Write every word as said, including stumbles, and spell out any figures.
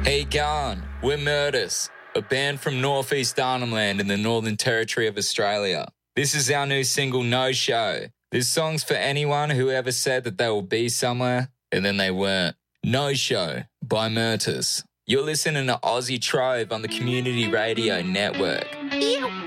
Hey, Garn, we're Murtis, a band from northeast Arnhem Land in the Northern Territory of Australia. This is our new single, No Show. This song's for anyone who ever said that they will be somewhere and then they weren't. No Show by Murtis. You're listening to Aussie Trove on the Community Radio Network. Ew.